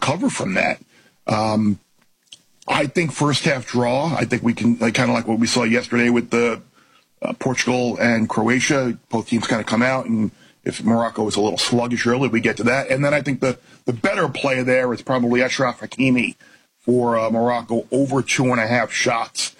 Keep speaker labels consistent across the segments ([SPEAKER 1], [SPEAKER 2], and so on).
[SPEAKER 1] recover from that. I think first half draw. I think we can, kind of like what we saw yesterday with the Portugal and Croatia. Both teams kind of come out, and if Morocco is a little sluggish early, we get to that. And then I think the better play there is probably Achraf Hakimi for Morocco, over 2.5 shots.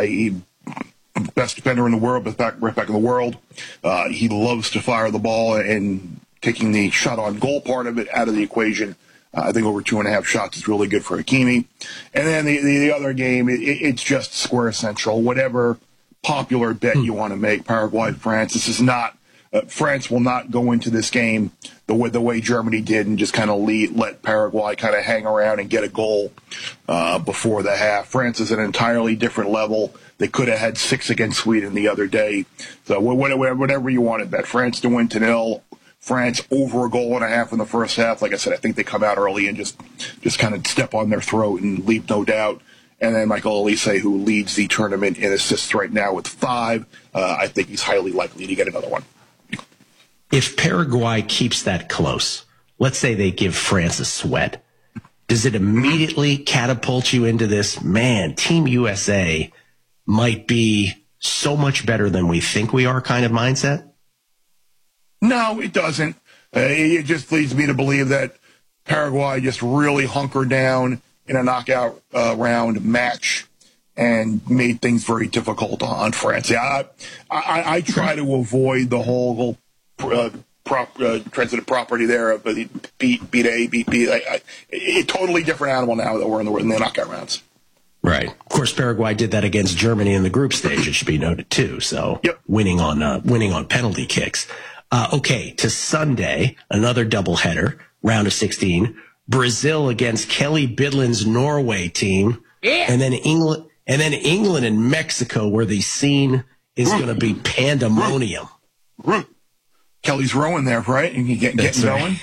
[SPEAKER 1] Best defender in the world, right back in the world. He loves to fire the ball, and taking the shot on goal part of it out of the equation. I think over 2.5 shots is really good for Hakimi. And then the other game, it's just square central. Whatever popular bet you want to make, Paraguay, France. This is not France will not go into this game the way Germany did and just kind of let Paraguay kind of hang around and get a goal before the half. France is an entirely different level. They could have had 6 against Sweden the other day. So whatever you want to bet, France to win 2-0. France over a goal and a half in the first half. Like I said, I think they come out early and just kind of step on their throat and leave no doubt. And then Michael Olise, who leads the tournament in assists right now with 5, I think he's highly likely to get another one.
[SPEAKER 2] If Paraguay keeps that close, let's say they give France a sweat, does it immediately catapult you into this, man, Team USA might be so much better than we think we are kind of mindset?
[SPEAKER 1] No, it doesn't. It just leads me to believe that Paraguay just really hunkered down in a knockout round match and made things very difficult on France. Yeah, I try to avoid the whole transitive property there of beat A, beat B. A totally different animal now that we're in the knockout rounds.
[SPEAKER 2] Right. Of course, Paraguay did that against Germany in the group stage. It should be noted too. So
[SPEAKER 1] yep.
[SPEAKER 2] winning on penalty kicks. Okay, to Sunday, another doubleheader, round of 16. Brazil against Kelly Bidlin's Norway team, and then England and Mexico, where the scene is going to be pandemonium.
[SPEAKER 1] Kelly's rowing there, right? And getting going.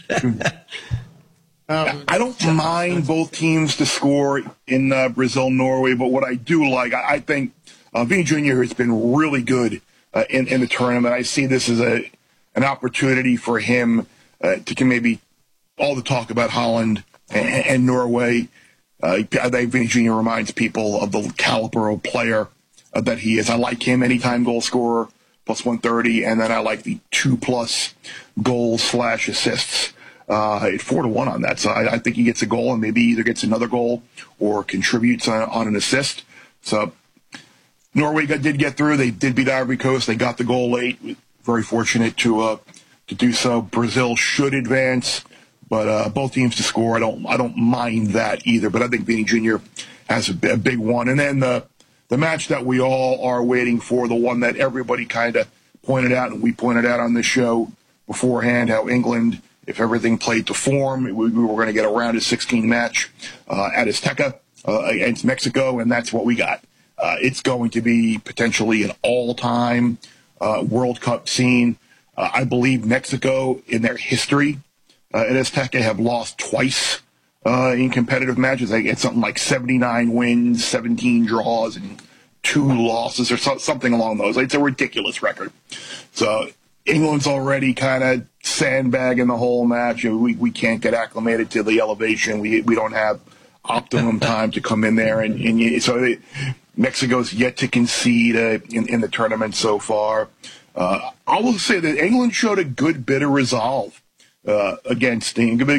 [SPEAKER 1] I don't mind both teams to score in Brazil, Norway, but what I do like, I think Vini Jr. has been really good in the tournament. I see this as an opportunity for him to maybe all the talk about Holland and Norway. I think Vini Jr. reminds people of the caliber of player that he is. I like him, anytime goal scorer, plus 130, and then I like the 2+ goals/assists at 4-1 on that. So I think he gets a goal and maybe either gets another goal or contributes on an assist. So Norway did get through. They did beat Ivory Coast. They got the goal late. Very fortunate to do so. Brazil should advance, but both teams to score. I don't mind that either. But I think Vini Jr. has a big one. And then the match that we all are waiting for, the one that everybody kind of pointed out, and we pointed out on this show beforehand, how England, if everything played to form, we were going to get a round of 16 match at Azteca against Mexico, and that's what we got. It's going to be potentially an all-time World Cup scene. I believe Mexico, in their history at Azteca, have lost twice in competitive matches. They get something like 79 wins, 17 draws, and 2 losses, or something along those. It's a ridiculous record. So England's already kind of sandbagging the whole match. We can't get acclimated to the elevation. We don't have optimum time to come in there, so Mexico's yet to concede in the tournament so far. I will say that England showed a good bit of resolve against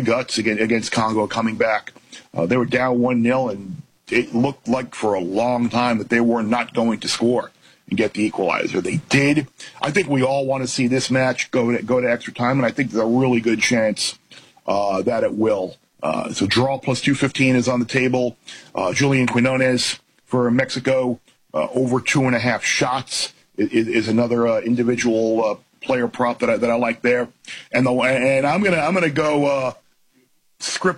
[SPEAKER 1] Congo coming back. They were down 1-0, and it looked like for a long time that they were not going to score and get the equalizer. They did. I think we all want to see this match go to extra time, and I think there's a really good chance that it will. So draw plus 215 is on the table. Julian Quinones for Mexico, over 2.5 shots is another individual player prop that I like there. And I'm gonna go flip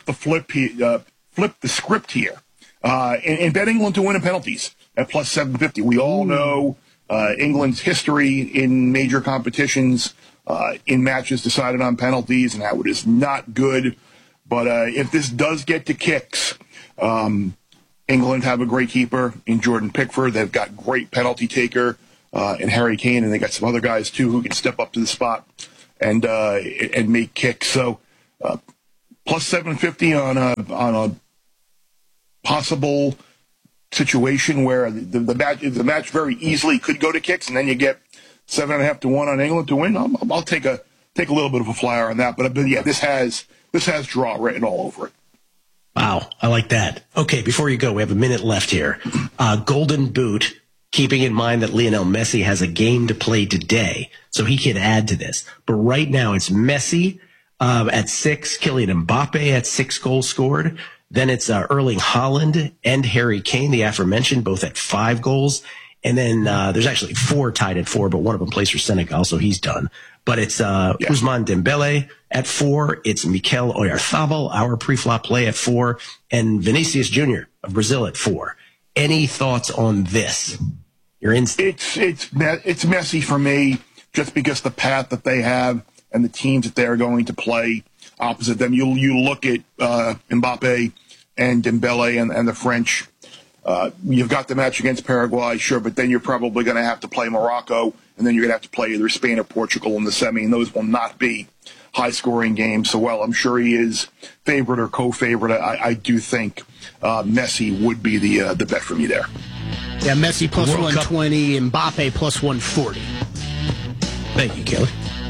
[SPEAKER 1] the script here and bet England to win in penalties at plus 750. We all know England's history in major competitions, in matches decided on penalties, and how it is not good. But if this does get to kicks, England have a great keeper in Jordan Pickford. They've got great penalty taker in Harry Kane, and they got some other guys too who can step up to the spot and make kicks. So plus 750 on a possible situation where the match very easily could go to kicks, and then you get 7.5 to 1 on England to win. I'll take a little bit of a flyer on that. But yeah, this has draw written all over it.
[SPEAKER 2] Wow, I like that. Okay, before you go, we have a minute left here. Golden Boot, keeping in mind that Lionel Messi has a game to play today, so he can add to this. But right now, it's Messi at 6, Kylian Mbappe at 6 goals scored. Then it's Erling Haaland and Harry Kane, the aforementioned, both at 5 goals. And then there's actually 4 tied at 4, but one of them plays for Senegal, so he's done. But it's Ousmane Dembele at 4. It's Mikel Oyarzabal, our pre-flop play, at 4. And Vinicius Jr. of Brazil at 4. Any thoughts on this? Your instinct?
[SPEAKER 1] It's Messi for me, just because the path that they have and the teams that they're going to play opposite them. You look at Mbappe and Dembele and the French. You've got the match against Paraguay, sure, but then you're probably going to have to play Morocco, and then you're going to have to play either Spain or Portugal in the semi, and those will not be high-scoring games. So, while I'm sure he is favorite or co-favorite, I do think Messi would be the bet for me there.
[SPEAKER 3] Yeah, Messi plus 120, Mbappe plus 140.
[SPEAKER 2] Thank you, Kelly.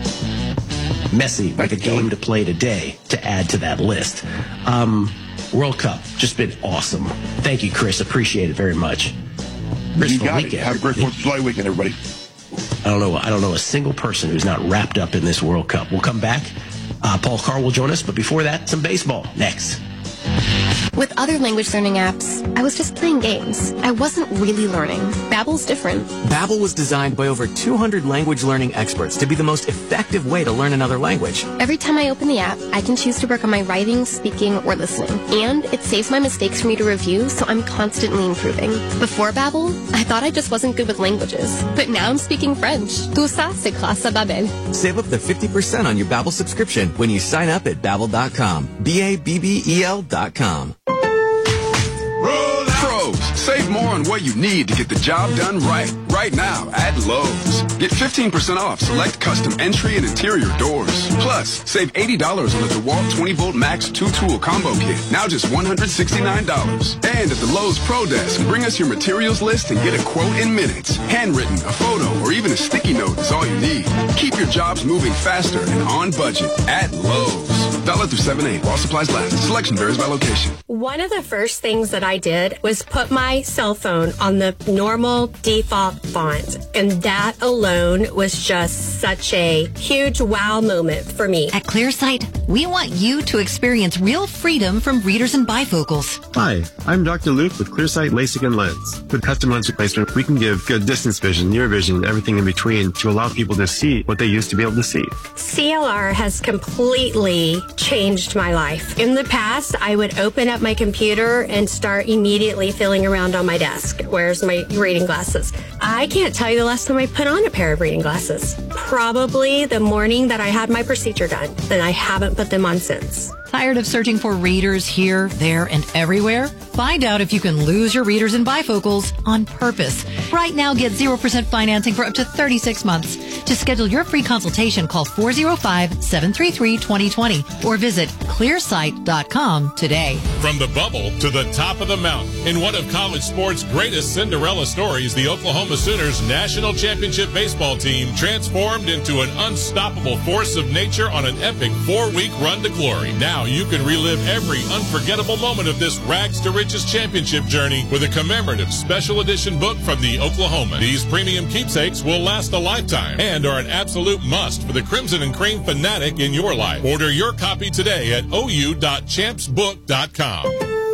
[SPEAKER 2] Messi with a game to play today to add to that list. World Cup, just been awesome. Thank you, Chris. Appreciate it very much.
[SPEAKER 1] You got it. Have a great 4th of July weekend, everybody.
[SPEAKER 2] I don't know a single person who's not wrapped up in this World Cup. We'll come back. Paul Carr will join us, but before that, some baseball next.
[SPEAKER 4] With other language learning apps, I was just playing games. I wasn't really learning. Babbel's different.
[SPEAKER 5] Babbel was designed by over 200 language learning experts to be the most effective way to learn another language.
[SPEAKER 4] Every time I open the app, I can choose to work on my writing, speaking, or listening. And it saves my mistakes for me to review, so I'm constantly improving. Before Babbel, I thought I just wasn't good with languages. But now I'm speaking French. Tout ça, c'est grâce à Babbel.
[SPEAKER 5] Save up to 50% on your Babbel subscription when you sign up at Babbel.com. Babbel.com.
[SPEAKER 6] Pros, save more on what you need to get the job done right now at Lowe's. Get 15% off select custom entry and interior doors. Plus, save $80 on the DeWalt 20-volt Max 2-tool combo kit, now just $169. And at the Lowe's Pro Desk, bring us your materials list and get a quote in minutes. Handwritten, a photo, or even a sticky note is all you need. Keep your jobs moving faster and on budget at Lowe's. Valid through 7/8 while supplies last. Selection varies by location.
[SPEAKER 7] One of the first things that I did was put my cell phone on the normal default font, and that alone was just such a huge wow moment for me.
[SPEAKER 8] At ClearSight, we want you to experience real freedom from readers and bifocals.
[SPEAKER 9] Hi, I'm Dr. Luke with ClearSight LASIK and Lens. With custom lens replacement, we can give good distance vision, near vision, and everything in between to allow people to see what they used to be able to see.
[SPEAKER 7] CLR has completely changed my life. In the past, I would open up my computer and start immediately feeling around on my desk. Where's my reading glasses? I can't tell you the last time I put on a pair of reading glasses. Probably the morning that I had my procedure done. Then I haven't put them on since.
[SPEAKER 8] Tired of searching for readers here, there, and everywhere? Find out if you can lose your readers and bifocals on purpose. Right now, get 0% financing for up to 36 months. To schedule your free consultation, call 405-733-2020 or visit clearsight.com today.
[SPEAKER 10] From the bubble to the top of the mountain, in one of college sports' greatest Cinderella stories, the Oklahoma Sooners national championship baseball team transformed into an unstoppable force of nature on an epic 4-week run to glory. Now you can relive every unforgettable moment of this rags to riches championship journey with a commemorative special edition book from the Oklahoma. These premium keepsakes will last a lifetime and are an absolute must for the Crimson and Cream fanatic in your life. Order your copy today at ou.champsbook.com.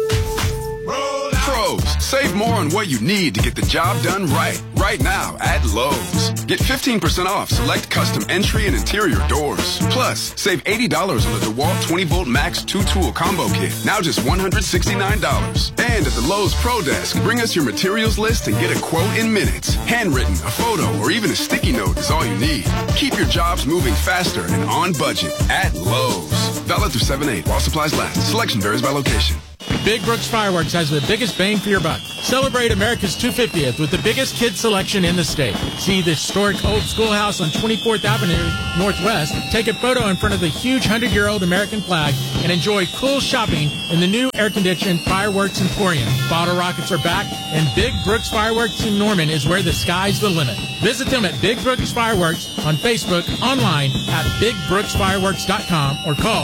[SPEAKER 6] Pros, save more on what you need to get the job done right now at Lowe's. Get 15% off select custom entry and interior doors. Plus, save $80 on the DeWalt 20-volt Max 2-tool combo kit, now just $169. And at the Lowe's Pro Desk, bring us your materials list and get a quote in minutes. Handwritten, a photo, or even a sticky note is all you need. Keep your jobs moving faster and on budget at Lowe's. Valid through 7/8 while supplies last. Selection varies by location.
[SPEAKER 11] Big Brooks Fireworks has the biggest bang for your buck. Celebrate America's 250th with the biggest kid selection in the state. See the historic old schoolhouse on 24th Avenue Northwest, take a photo in front of the huge 100-year-old American flag, and enjoy cool shopping in the new air-conditioned Fireworks Emporium. Bottle rockets are back, and Big Brooks Fireworks in Norman is where the sky's the limit. Visit them at Big Brooks Fireworks on Facebook, online at BigBrooksFireworks.com, or call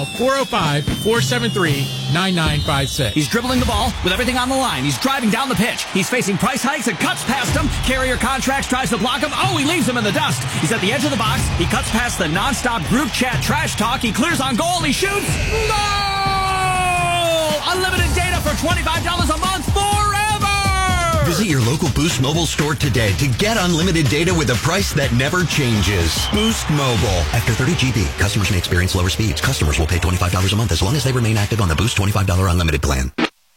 [SPEAKER 11] 405-473-9956.
[SPEAKER 12] He's dribbling the ball with everything on the line. He's driving down the pitch. He's facing price hikes and cuts past him. Carrier Contracts tries to block him. Oh, he leaves him in the dust. He's at the edge of the box. He cuts past the nonstop group chat trash talk. He clears on goal. He shoots. Goal! Unlimited data for $25 a month forever!
[SPEAKER 13] Visit your local Boost Mobile store today to get unlimited data with a price that never changes. Boost Mobile. After 30 GB, customers may experience lower speeds. Customers will pay $25 a month as long as they remain active on the Boost $25 unlimited plan.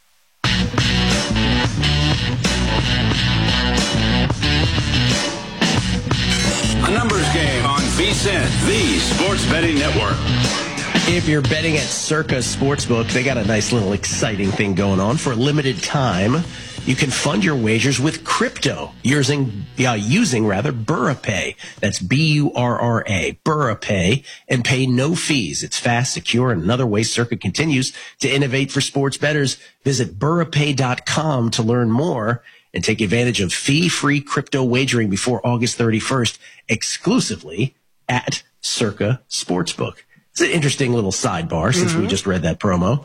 [SPEAKER 14] A numbers game on VSiN, the Sports Betting Network.
[SPEAKER 2] If you're betting at Circa Sportsbook, they got a nice little exciting thing going on. For a limited time, you can fund your wagers with crypto using BurraPay. That's B-U-R-R-A, BurraPay, and pay no fees. It's fast, secure, and another way Circa continues to innovate for sports bettors. Visit BurraPay.com to learn more and take advantage of fee-free crypto wagering before August 31st, exclusively at Circa Sportsbook. It's an interesting little sidebar since we just read that promo.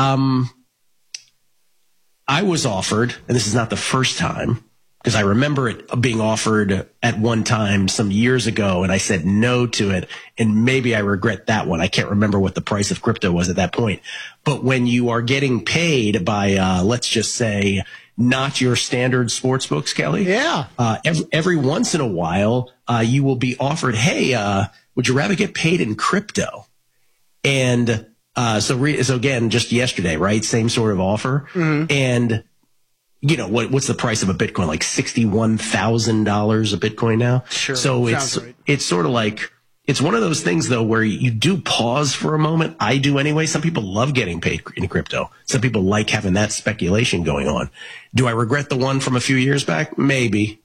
[SPEAKER 2] I was offered, and this is not the first time, because I remember it being offered at one time some years ago, and I said no to it, and maybe I regret that one. I can't remember what the price of crypto was at that point. But when you are getting paid by, let's just say, not your standard sports books, Kelly.
[SPEAKER 3] Yeah.
[SPEAKER 2] Every once in a while, you will be offered, hey, would you rather get paid in crypto? And so again, just yesterday, right? Same sort of offer. And you know, what's the price of a Bitcoin? Like $61,000 a Bitcoin now.
[SPEAKER 3] Sure.
[SPEAKER 2] So it's sort of like, it's one of those things though, where you do pause for a moment. I do anyway. Some people love getting paid in crypto. Some people like having that speculation going on. Do I regret the one from a few years back? Maybe.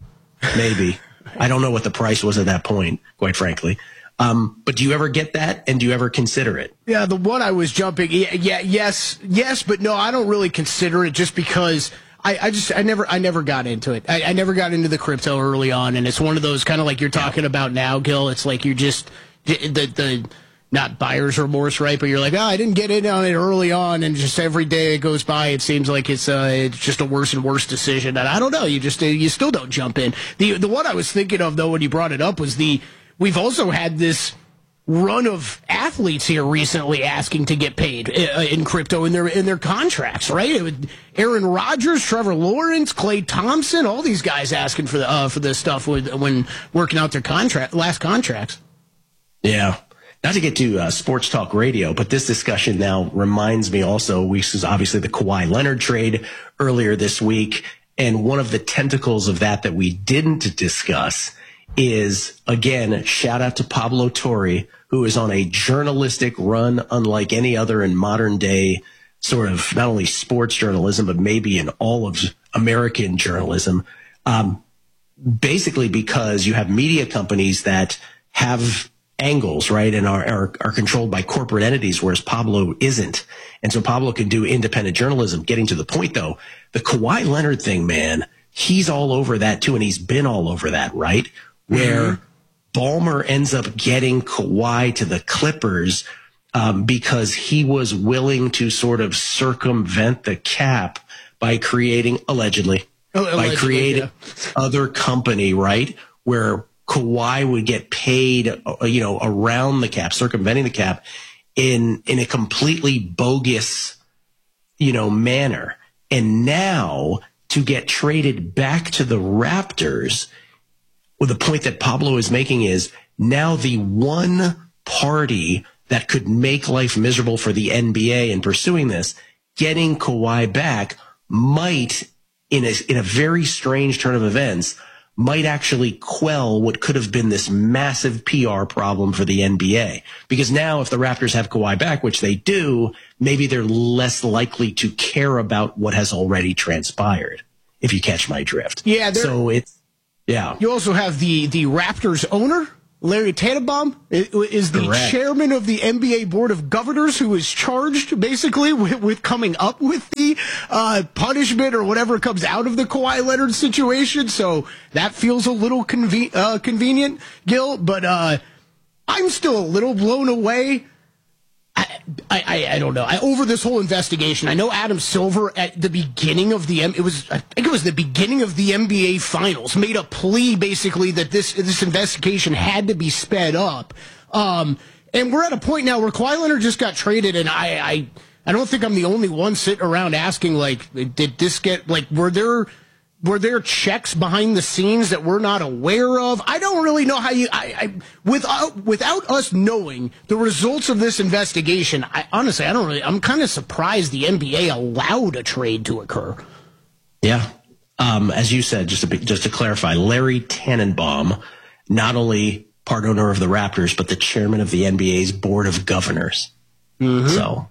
[SPEAKER 2] I don't know what the price was at that point, quite frankly. But do you ever get that, and do you ever consider it?
[SPEAKER 3] Yeah, the one I was jumping, yes, but no, I don't really consider it just because I never got into it. I never got into the crypto early on, and it's one of those kind of like you're talking about now, Gil. It's like you're just the not buyer's remorse, right? But you're like, I didn't get in on it early on, and just every day it goes by, it seems like it's just a worse and worse decision. And I don't know, you still don't jump in. The one I was thinking of though when you brought it up was we've also had this run of athletes here recently asking to get paid in crypto in their contracts, right? Aaron Rodgers, Trevor Lawrence, Klay Thompson, all these guys asking for this stuff when working out their last contracts.
[SPEAKER 2] Yeah. Not to get to sports talk radio, but this discussion now reminds me also, this is obviously the Kawhi Leonard trade earlier this week, and one of the tentacles of that we didn't discuss is, again, shout out to Pablo Torre, who is on a journalistic run unlike any other in modern day sort of not only sports journalism, but maybe in all of American journalism. Basically because you have media companies that have angles, right, and are controlled by corporate entities, whereas Pablo isn't. And so Pablo can do independent journalism. Getting to the point, though, the Kawhi Leonard thing, man, he's all over that, too, and he's been all over that, right? Where Ballmer ends up getting Kawhi to the Clippers because he was willing to sort of circumvent the cap by creating, allegedly creating other company, right, where Kawhi would get paid, around the cap, circumventing the cap in a completely bogus, manner. And now to get traded back to the Raptors, well, the point that Pablo is making is now the one party that could make life miserable for the NBA in pursuing this, getting Kawhi back might, in a very strange turn of events, might actually quell what could have been this massive PR problem for the NBA. Because now if the Raptors have Kawhi back, which they do, maybe they're less likely to care about what has already transpired, if you catch my drift.
[SPEAKER 3] Yeah.
[SPEAKER 2] So it's, yeah.
[SPEAKER 3] You also have the Raptors owner, Larry Tannenbaum, is the
[SPEAKER 2] Correct.
[SPEAKER 3] chairman of the NBA Board of Governors, who is charged basically with coming up with the punishment or whatever comes out of the Kawhi Leonard situation. So that feels a little convenient, Gil. But I'm still a little blown away. I don't know. Over this whole investigation, I know Adam Silver at the beginning of I think it was the beginning of the NBA Finals, made a plea basically that this investigation had to be sped up. And we're at a point now where Kawhi Leonard just got traded, and I don't think I'm the only one sitting around asking, like, did this get, like, were there checks behind the scenes that we're not aware of? I don't really know how without us knowing the results of this investigation, I'm kind of surprised the NBA allowed a trade to occur.
[SPEAKER 2] Yeah. As you said, just to clarify, Larry Tannenbaum, not only part owner of the Raptors, but the chairman of the NBA's Board of Governors. Mm-hmm. So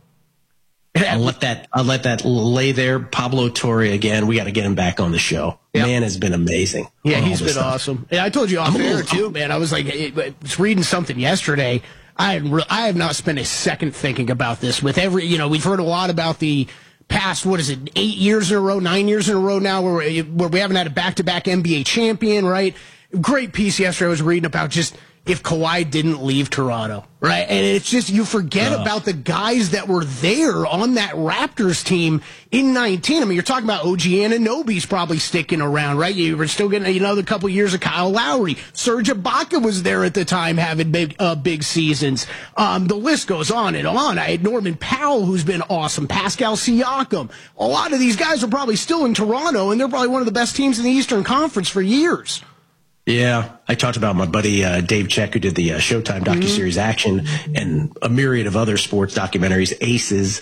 [SPEAKER 2] I'll let that lay there. Pablo Torre again. We got to get him back on the show. Yep. Man has been amazing.
[SPEAKER 3] Yeah, he's been awesome. And I told you off air too, man. I was like, I was reading something yesterday. I have not spent a second thinking about this. With we've heard a lot about the past. What is it? 8 years in a row, 9 years in a row now, where we haven't had a back-to-back NBA champion. Right? Great piece yesterday I was reading about just if Kawhi didn't leave Toronto, right? And it's just, you forget about the guys that were there on that Raptors team in 19. I mean, you're talking about OG Anunoby's probably sticking around, right? You were still getting another couple years of Kyle Lowry. Serge Ibaka was there at the time having big seasons. The list goes on and on. I had Norman Powell, who's been awesome. Pascal Siakam. A lot of these guys are probably still in Toronto, and they're probably one of the best teams in the Eastern Conference for years.
[SPEAKER 2] Yeah, I talked about my buddy Dave Check, who did the Showtime docuseries Action and a myriad of other sports documentaries, Aces,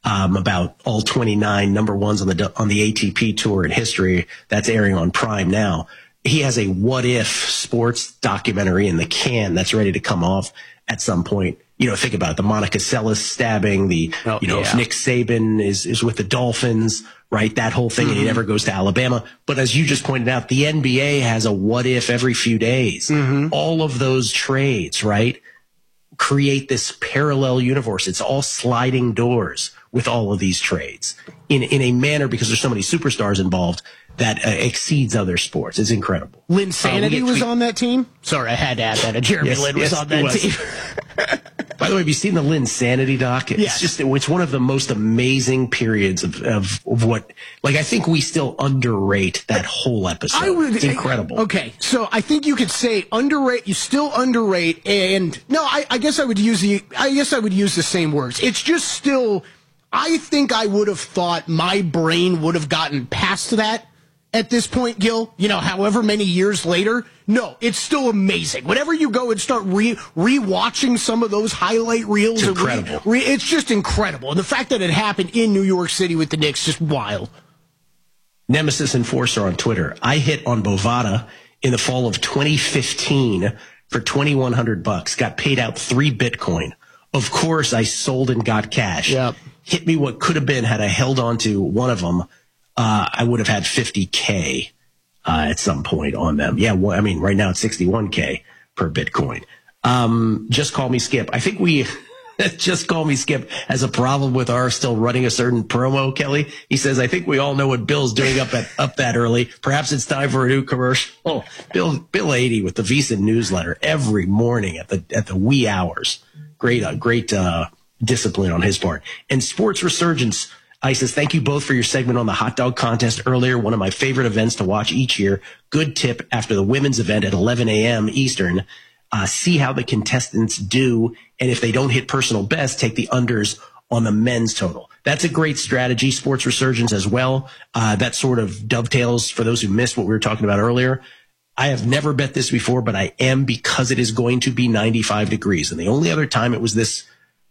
[SPEAKER 2] about all 29 number ones on the ATP tour in history. That's airing on Prime now. He has a What If sports documentary in the can that's ready to come off at some point. Think about it, the Monica Seles stabbing, if Nick Saban is with the Dolphins, right? That whole thing, and he never goes to Alabama. But as you just pointed out, the NBA has a what if every few days. All of those trades, right, create this parallel universe. It's all sliding doors with all of these trades in a manner, because there's so many superstars involved, that exceeds other sports. It's incredible.
[SPEAKER 3] Lynn Sanity was on that team? Sorry, I had to add that. Jeremy Lin was on that team.
[SPEAKER 2] By the way, have you seen the Lynn Sanity doc? It's one of the most amazing periods of what, like, I think we still underrate that whole episode. It's incredible.
[SPEAKER 3] Okay, so I think you could say underrate, you still underrate, and no, I guess I would use the same words. It's just still, I think I would have thought my brain would have gotten past that at this point, Gil, however many years later. No, it's still amazing. Whenever you go and start re-watching some of those highlight reels,
[SPEAKER 2] it's incredible.
[SPEAKER 3] It's just incredible. And the fact that it happened in New York City with the Knicks, just wild.
[SPEAKER 2] Nemesis Enforcer on Twitter. I hit on Bovada in the fall of 2015 for $2,100. Got paid out 3 Bitcoin. Of course, I sold and got cash.
[SPEAKER 3] Yep.
[SPEAKER 2] Hit me what could have been had I held on to one of them. I would have had $50K at some point on them. Yeah, well, I mean, right now it's $61K per Bitcoin. Just Call Me Skip. I think Just Call Me Skip has a problem with our still running a certain promo, Kelly. He says, I think we all know what Bill's doing up that early. Perhaps it's time for a new commercial. Bill 80 with the Visa newsletter every morning at the wee hours. Great discipline on his part. And Sports Resurgence, I says, thank you both for your segment on the hot dog contest earlier. One of my favorite events to watch each year. Good tip after the women's event at 11 a.m. Eastern. See how the contestants do. And if they don't hit personal best, take the unders on the men's total. That's a great strategy. Sports Resurgence as well. That sort of dovetails for those who missed what we were talking about earlier. I have never bet this before, but I am, because it is going to be 95 degrees. And the only other time it was this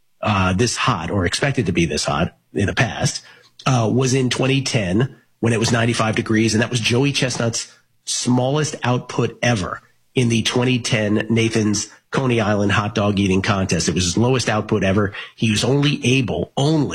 [SPEAKER 2] hot, or expected to be this hot in the past, was in 2010 when it was 95 degrees. And that was Joey Chestnut's smallest output ever in the 2010 Nathan's Coney Island hot dog eating contest. It was his lowest output ever. He was only able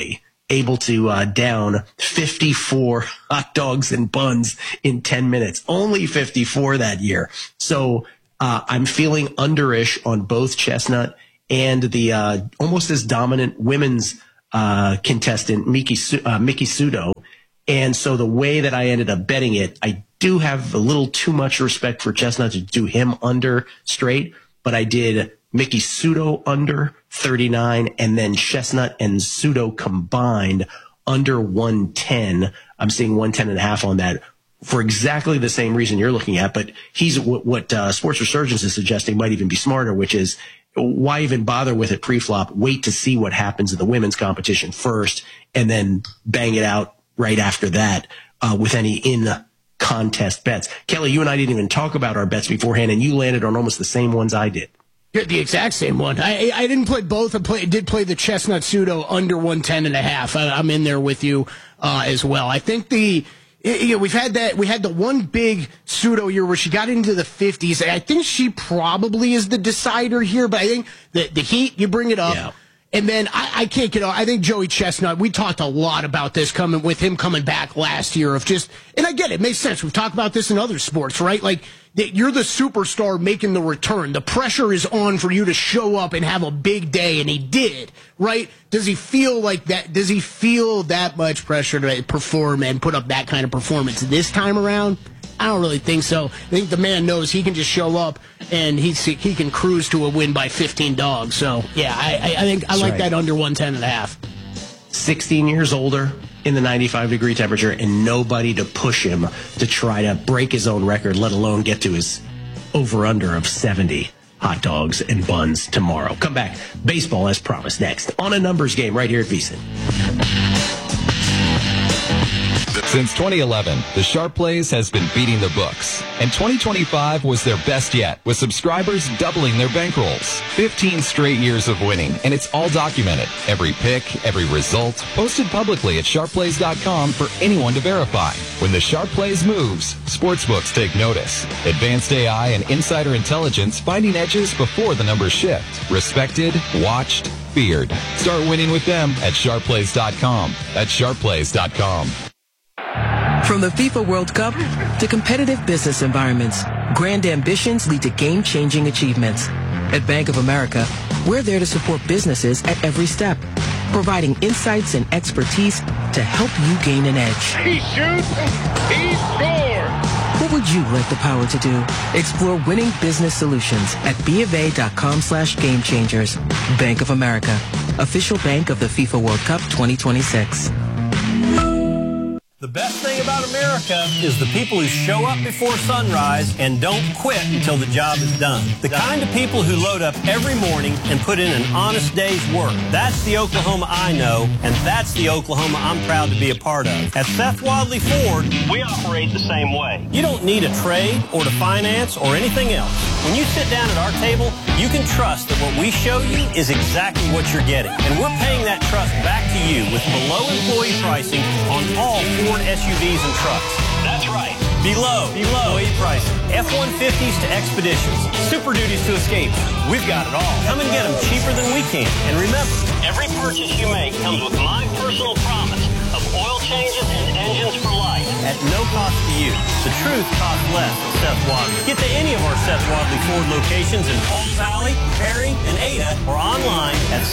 [SPEAKER 2] to down 54 hot dogs and buns in 10 minutes. Only 54 that year. So I'm feeling underish on both Chestnut and the almost as dominant women's contestant, Miki Sudo. And so the way that I ended up betting it, I do have a little too much respect for Chestnut to do him under straight, but I did Miki Sudo under 39 and then Chestnut and Sudo combined under 110. I'm seeing 110.5 on that for exactly the same reason you're looking at, but he's what Sports Resurgence is suggesting might even be smarter, which is why even bother with it pre-flop? Wait to see what happens in the women's competition first and then bang it out right after that with any in-contest bets. Kelly, you and I didn't even talk about our bets beforehand, and you landed on almost the same ones I did.
[SPEAKER 3] The exact same one. I didn't play both. I did play the Chestnut Sudo under 110.5. I'm in there with you as well. I think we had the one big Sudo year where she got into the 50s. I think she probably is the decider here, but I think the heat, you bring it up. Yeah. And then I can't get out. I think Joey Chestnut, we talked a lot about this coming back last year of just, and I get it makes sense. We've talked about this in other sports, right? Like, you're the superstar making the return. The pressure is on for you to show up and have a big day, and he did, right? Does he feel like that? Does he feel that much pressure to perform and put up that kind of performance this time around? I don't really think so. I think the man knows he can just show up and he can cruise to a win by 15 dogs. So, yeah, I think I like that under 110.5.
[SPEAKER 2] 16 years older in the 95-degree temperature and nobody to push him to try to break his own record, let alone get to his over-under of 70 hot dogs and buns tomorrow. Come back. Baseball as promised next on a numbers game right here at VSiN.
[SPEAKER 15] Since 2011, the Sharp Plays has been beating the books, and 2025 was their best yet, with subscribers doubling their bankrolls. 15 straight years of winning, and it's all documented. Every pick, every result, posted publicly at sharpplays.com for anyone to verify. When the Sharp Plays moves, sportsbooks take notice. Advanced AI and insider intelligence finding edges before the numbers shift. Respected, watched, feared. Start winning with them at sharpplays.com. That's sharpplays.com.
[SPEAKER 16] From the FIFA World Cup to competitive business environments, grand ambitions lead to game-changing achievements. At Bank of America, we're there to support businesses at every step, providing insights and expertise to help you gain an edge.
[SPEAKER 17] He shoots, he scores!
[SPEAKER 16] What would you like the power to do? Explore winning business solutions at BofA.com/gamechangers. Bank of America, official bank of the FIFA World Cup 2026.
[SPEAKER 18] The best thing about America is the people who show up before sunrise and don't quit until the job is done. The kind of people who load up every morning and put in an honest day's work. That's the Oklahoma I know, and that's the Oklahoma I'm proud to be a part of. At Seth Wadley Ford, we operate the same way. You don't need a trade or to finance or anything else. When you sit down at our table, you can trust that what we show you is exactly what you're getting. And we're paying that trust back to you with below employee pricing on all Ford SUVs and trucks. That's right. Below employee pricing. F-150s to Expeditions. Super Duties to Escapes. We've got it all. Come and get them cheaper than we can. And remember, every purchase you make comes with my personal promise of oil changes and engines for life at no cost to you. The truth costs less at Seth Wadley. Get to any of our Seth Wadley Ford locations in Pauls Valley, Perry, and Ada, or online at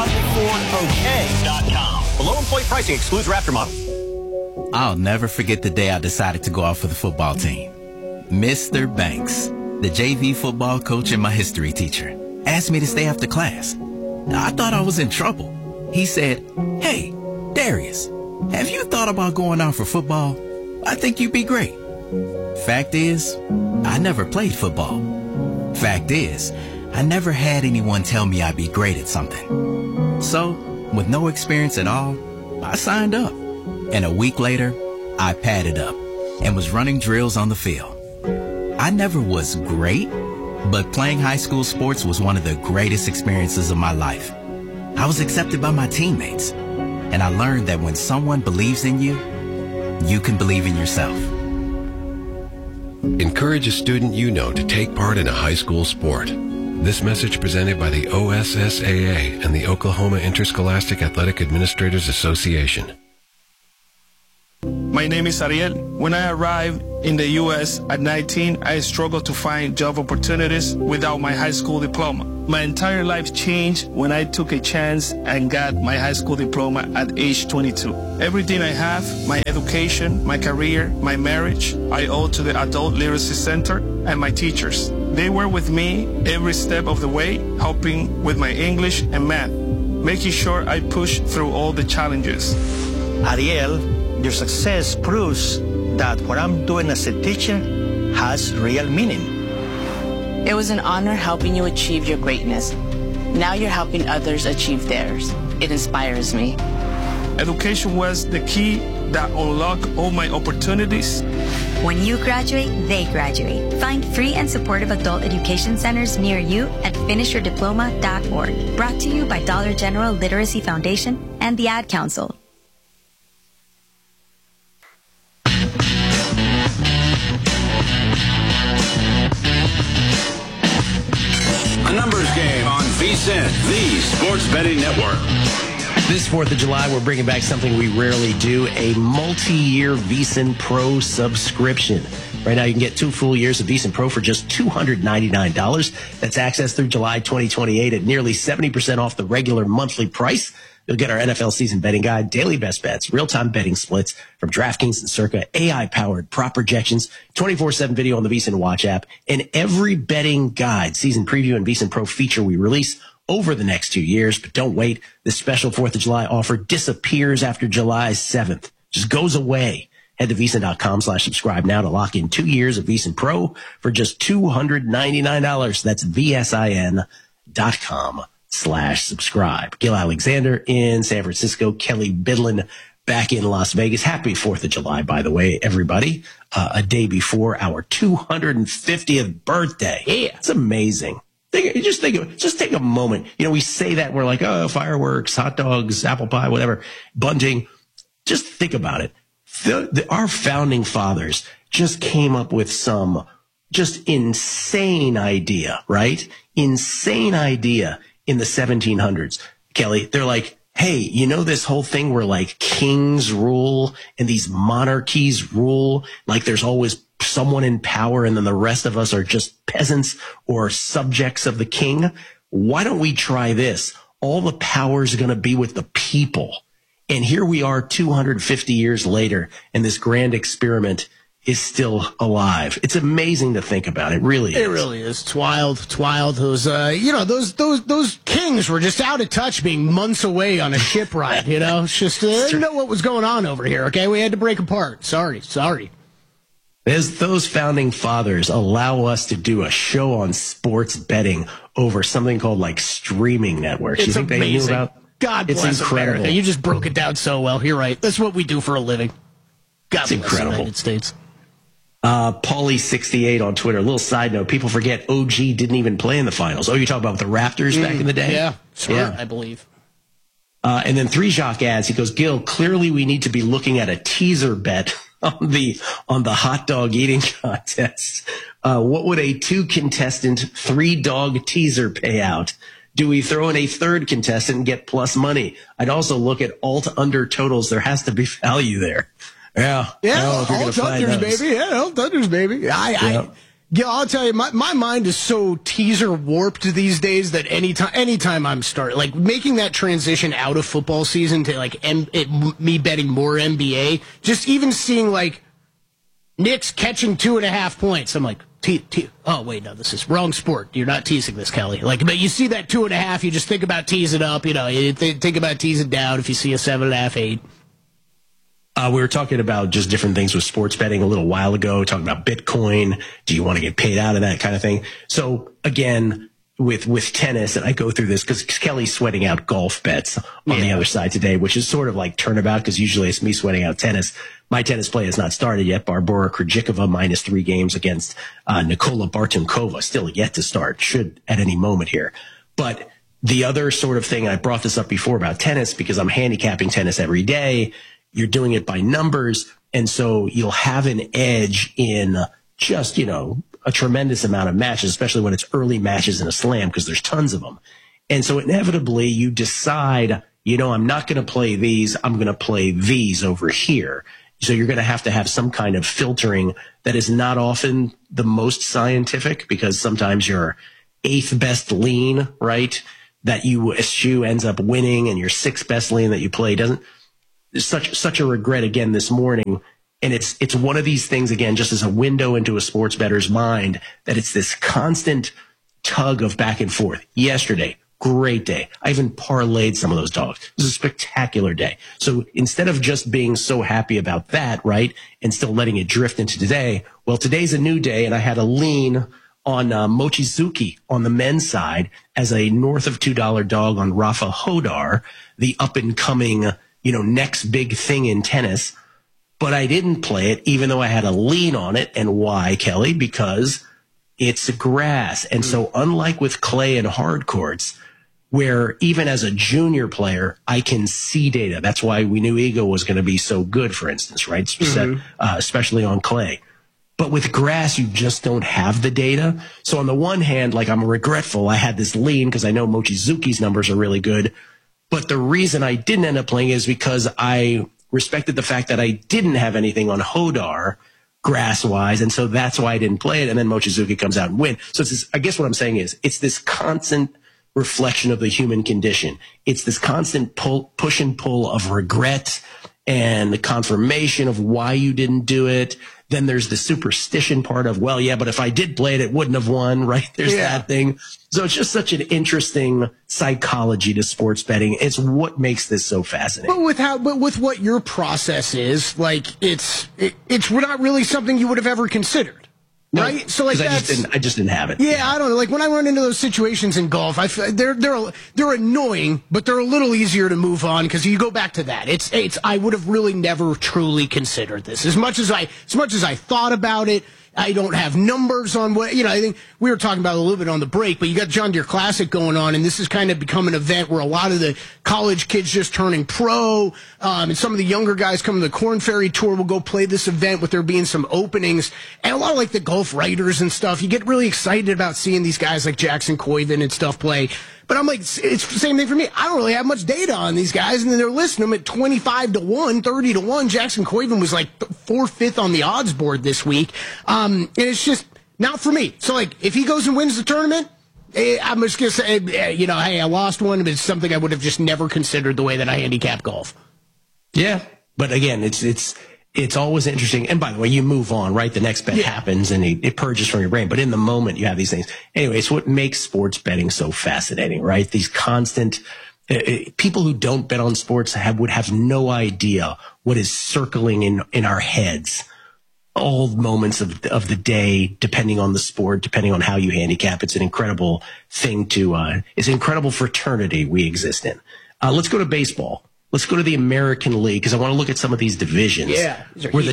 [SPEAKER 18] SethWadleyFordOK.com. Below employee pricing excludes Raptor models.
[SPEAKER 19] I'll never forget the day I decided to go out for the football team. Mr. Banks, the JV football coach and my history teacher, asked me to stay after class. I thought I was in trouble. He said, "Hey, Darius, have you thought about going out for football? I think you'd be great." Fact is, I never played football. Fact is, I never had anyone tell me I'd be great at something. So, with no experience at all, I signed up. And a week later, I padded up and was running drills on the field. I never was great, but playing high school sports was one of the greatest experiences of my life. I was accepted by my teammates, and I learned that when someone believes in you, you can believe in yourself.
[SPEAKER 20] Encourage a student you know to take part in a high school sport. This message presented by the OSSAA and the Oklahoma Interscholastic Athletic Administrators Association.
[SPEAKER 21] My name is Ariel. When I arrived in the U.S. at 19, I struggled to find job opportunities without my high school diploma. My entire life changed when I took a chance and got my high school diploma at age 22. Everything I have, my education, my career, my marriage, I owe to the Adult Literacy Center and my teachers. They were with me every step of the way, helping with my English and math, making sure I pushed through all the challenges.
[SPEAKER 22] Ariel, your success proves that what I'm doing as a teacher has real meaning.
[SPEAKER 23] It was an honor helping you achieve your greatness. Now you're helping others achieve theirs. It inspires me.
[SPEAKER 21] Education was the key that unlocked all my opportunities.
[SPEAKER 24] When you graduate, they graduate. Find free and supportive adult education centers near you at finishyourdiploma.org. Brought to you by Dollar General Literacy Foundation and the Ad Council.
[SPEAKER 14] A numbers game on VSiN, the Sports Betting Network.
[SPEAKER 2] This 4th of July, we're bringing back something we rarely do, a multi-year VSiN Pro subscription. Right now, you can get 2 full years of VSiN Pro for just $299. That's access through July 2028 at nearly 70% off the regular monthly price. You'll get our NFL season betting guide, daily best bets, real-time betting splits from DraftKings and Circa, AI-powered prop projections, 24/7 video on the VSiN Watch app, and every betting guide, season preview, and VSiN Pro feature we release over the next 2 years. But don't wait. This special 4th of July offer disappears after July 7th. Just goes away. Head to VSiN.com/subscribe now to lock in 2 years of VSiN Pro for just $299. That's VSIN.com/subscribe. Gil Alexander in San Francisco, Kelly Bidlin back in Las Vegas. Happy 4th of July, by the way, everybody. A day before our 250th birthday. Yeah. It's amazing. Just take a moment. You know, we say that, we're like, oh, fireworks, hot dogs, apple pie, whatever, bunting. Just think about it. Our founding fathers just came up with some just insane idea, right? Insane idea in the 1700s. Kelly, they're like, hey, you know this whole thing where like kings rule and these monarchies rule? Like there's always someone in power and then the rest of us are just peasants or subjects of the king. Why don't we try this? All the power is going to be with the people. And here we are 250 years later, and this grand experiment is still alive. It's amazing to think about. It really is.
[SPEAKER 3] It really is. It's wild. It's wild. Those, those kings were just out of touch, being months away on a ship ride. You know, it's just didn't know what was going on over here. Okay, we had to break apart. Sorry.
[SPEAKER 2] As those founding fathers allow us to do a show on sports betting over something called like streaming networks.
[SPEAKER 3] It's
[SPEAKER 2] you think
[SPEAKER 3] amazing.
[SPEAKER 2] They knew about?
[SPEAKER 3] God bless
[SPEAKER 2] it's incredible.
[SPEAKER 3] America. You just broke it down so well. You're right. That's what we do for a living. God bless the United States.
[SPEAKER 2] Paulie68 on Twitter. A little side note. People forget OG didn't even play in the finals. Oh, you're talking about the Raptors back in the day?
[SPEAKER 3] Yeah, sure, I believe.
[SPEAKER 2] And then 3 Jacques adds, he goes, Gil, clearly we need to be looking at a teaser bet on the hot dog eating contest. What would a 2-contestant, 3-dog teaser pay out? Do we throw in a 3rd contestant and get plus money? I'd also look at alt under totals. There has to be value there. Yeah.
[SPEAKER 3] Alt unders, baby. Yeah, alt unders, baby. I'll tell you, my mind is so teaser warped these days that anytime I'm starting, like making that transition out of football season to like me betting more NBA, just even seeing like Knicks catching 2.5 points, I'm like, oh wait, no, this is wrong sport. You're not teasing this, Kelly. Like, but you see that 2.5, you just think about teasing up. You know, you think about teasing down if you see a 7.5, 8.
[SPEAKER 2] We were talking about just different things with sports betting a little while ago, talking about Bitcoin. Do you want to get paid out of that kind of thing? So again, with tennis, and I go through this because Kelly's sweating out golf bets on the other side today, which is sort of like turnabout because usually it's me sweating out tennis. My tennis play has not started yet. Barbora Krejcikova -3 games against Nikola Bartunkova, still yet to start, should at any moment here. But the other sort of thing, I brought this up before about tennis because I'm handicapping tennis every day. You're doing it by numbers, and so you'll have an edge in just, a tremendous amount of matches, especially when it's early matches in a slam, because there's tons of them. And so inevitably you decide, I'm not going to play these. I'm going to play these over here. So you're going to have some kind of filtering that is not often the most scientific, because sometimes your 8th best lean, right, that you eschew ends up winning, and your 6th best lean that you play doesn't. Such a regret again this morning. And it's one of these things, again, just as a window into a sports bettor's mind, that it's this constant tug of back and forth. Yesterday, great day. I even parlayed some of those dogs. It was a spectacular day. So instead of just being so happy about that, right, and still letting it drift into today, well, today's a new day, and I had a lean on Mochizuki on the men's side as a north of $2 dog on Rafa Hodar, the up-and-coming, next big thing in tennis. But I didn't play it, even though I had a lean on it. And why, Kelly? Because it's grass. And so unlike with clay and hard courts, where even as a junior player, I can see data. That's why we knew Ego was going to be so good, for instance, right? Especially on clay. But with grass, you just don't have the data. So on the one hand, I'm regretful I had this lean because I know Mochizuki's numbers are really good. But the reason I didn't end up playing is because I respected the fact that I didn't have anything on Hodar grass-wise, and so that's why I didn't play it, and then Mochizuki comes out and win. So it's this, I guess what I'm saying is it's this constant reflection of the human condition. It's this constant push and pull of regret and the confirmation of why you didn't do it. Then there's the superstition part of, well, yeah, but if I did play it, it wouldn't have won, right? There's that thing. So it's just such an interesting psychology to sports betting. It's what makes this so fascinating.
[SPEAKER 3] But with what your process is, it's not really something you would have ever considered. Right? So
[SPEAKER 2] I just didn't have it.
[SPEAKER 3] Yeah, I don't know. When I run into those situations in golf, they're annoying, but they're a little easier to move on because you go back to that. I would have really never truly considered this. As much as I thought about it, I don't have numbers on what, I think we were talking about a little bit on the break, but you got John Deere Classic going on, and this has kind of become an event where a lot of the college kids just turning pro, and some of the younger guys coming to the Corn Ferry Tour will go play this event with there being some openings, and a lot of the golf writers and stuff. You get really excited about seeing these guys like Jackson Koiven and stuff play. But I'm it's the same thing for me. I don't really have much data on these guys, and then they're listing them at 25-1, 30-1. Jackson Koiven was 4th on the odds board this week. And it's just not for me. So, if he goes and wins the tournament, I'm just going to say, hey, I lost one, but it's something I would have just never considered the way that I handicap golf.
[SPEAKER 2] Yeah. But again, it's always interesting. And by the way, you move on, right? The next bet happens and it purges from your brain. But in the moment, you have these things. Anyway, it's what makes sports betting so fascinating, right? These constant people who don't bet on sports would have no idea what is circling in our heads all moments of the day, depending on the sport, depending on how you handicap. It's an incredible thing it's an incredible fraternity we exist in. Let's go to baseball. Let's go to the American League because I want to look at some of these divisions.
[SPEAKER 3] Yeah,
[SPEAKER 2] where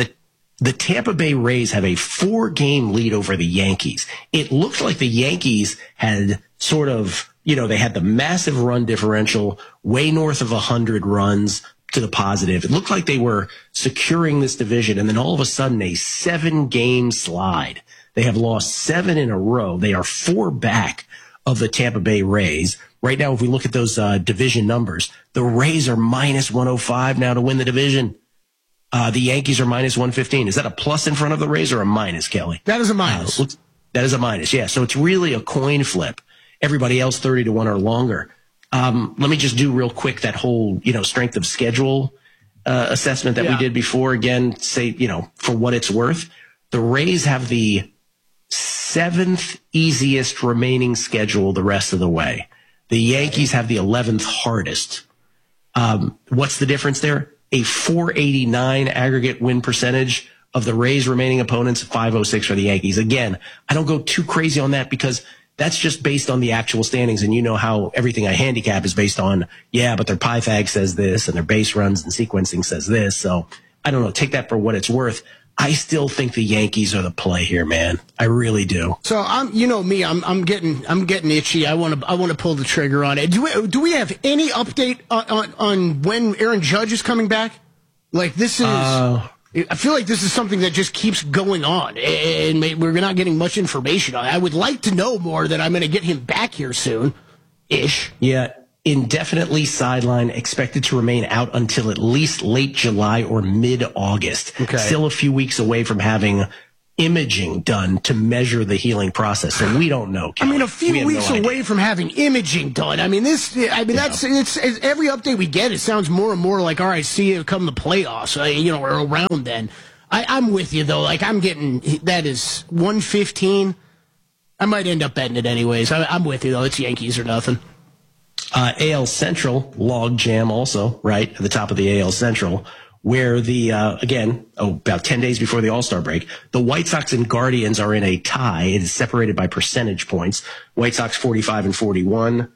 [SPEAKER 2] the Tampa Bay Rays have a 4-game lead over the Yankees. It looked like the Yankees had sort of, they had the massive run differential way north of 100 runs to the positive. It looked like they were securing this division, and then all of a sudden a 7-game slide. They have lost 7 in a row. They are 4 back of the Tampa Bay Rays. Right now, if we look at those division numbers, the Rays are minus 105 now to win the division. The Yankees are minus 115. Is that a plus in front of the Rays or a minus, Kelly?
[SPEAKER 3] That is a minus.
[SPEAKER 2] That is a minus, yeah. So it's really a coin flip. Everybody else 30-1 or longer. Let me just do real quick that whole, strength of schedule assessment that we did before. Again, say, for what it's worth, the Rays have the 7th easiest remaining schedule the rest of the way. The Yankees have the 11th hardest. What's the difference there? A 489 aggregate win percentage of the Rays' remaining opponents, 506 for the Yankees. Again, I don't go too crazy on that because that's just based on the actual standings, and how everything I handicap is based on, but their Pythag says this, and their base runs and sequencing says this. So I don't know. Take that for what it's worth. I still think the Yankees are the play here, man. I really do.
[SPEAKER 3] So I'm getting itchy. I want to pull the trigger on it. Do we have any update on when Aaron Judge is coming back? This is I feel like this is something that just keeps going on, and we're not getting much information on it. I would like to know more that I'm going to get him back here soon-ish.
[SPEAKER 2] Yeah, indefinitely sidelined, expected to remain out until at least late July or mid-August.
[SPEAKER 3] Okay.
[SPEAKER 2] Still a few weeks away from having imaging done to measure the healing process. So we don't know, Kelly.
[SPEAKER 3] I mean, a few weeks away from having imaging done. I mean, that's it's every update we get, it sounds more and more like, all right, see you come the playoffs, or around then. I'm with you, though. Like, I'm getting, that is 115. I might end up betting it anyways. I'm with you, though. It's Yankees or nothing.
[SPEAKER 2] AL Central, log jam also, right, at the top of the AL Central, where the, about 10 days before the All-Star break, the White Sox and Guardians are in a tie. It is separated by percentage points. White Sox 45 and 41.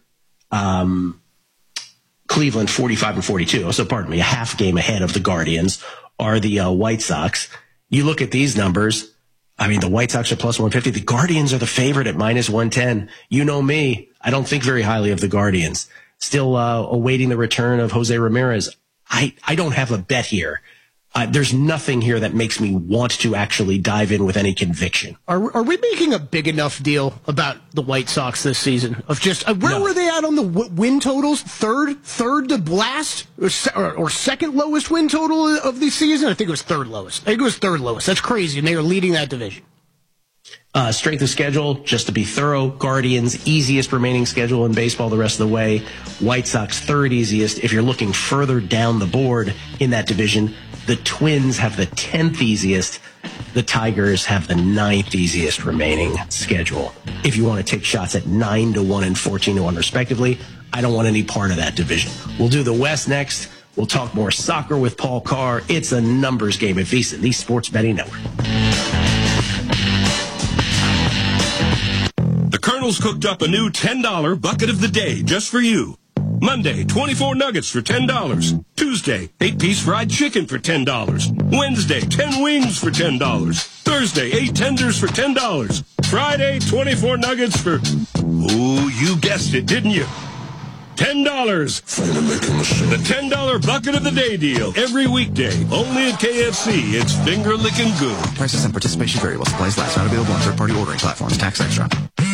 [SPEAKER 2] Cleveland 45 and 42. So pardon me, a half game ahead of the Guardians are the White Sox. You look at these numbers. I mean, the White Sox are plus 150. The Guardians are the favorite at minus 110. You know me. I don't think very highly of the Guardians. Still awaiting the return of Jose Ramirez. I don't have a bet here. There's nothing here that makes me want to actually dive in with any conviction.
[SPEAKER 3] Are we making a big enough deal about the White Sox this season? Of just where were they at on the win totals? Third to last, or second lowest win total of the season? I think it was third lowest. That's crazy, and they are leading that division.
[SPEAKER 2] Strength of schedule, just to be thorough, Guardians, easiest remaining schedule in baseball the rest of the way. White Sox, third easiest. If you're looking further down the board in that division, the Twins have the 10th easiest. The Tigers have the 9th easiest remaining schedule. If you want to take shots at 9-1 and 14-1 respectively, I don't want any part of that division. We'll do the West next. We'll talk more soccer with Paul Carr. It's a numbers game at VSiN, the Sports Betting Network.
[SPEAKER 1] The Colonel's cooked up a new $10 bucket of the day just for you. Monday, 24 nuggets for $10. Tuesday, 8-piece fried chicken for $10. Wednesday, 10 wings for $10. Thursday, 8 tenders for $10. Friday, 24 nuggets for, you guessed it, didn't you? $10. The $10 bucket of the day deal. Every weekday. Only at KFC. It's finger licking good.
[SPEAKER 4] Prices and participation vary while supplies last. Not available on third-party ordering platforms. Tax extra.